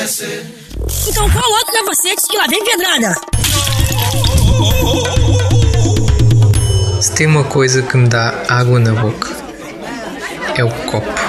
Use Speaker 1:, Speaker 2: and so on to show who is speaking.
Speaker 1: Então coloca o capacete que lá vem pedrada.
Speaker 2: Se tem uma coisa que me dá água na boca, é o copo.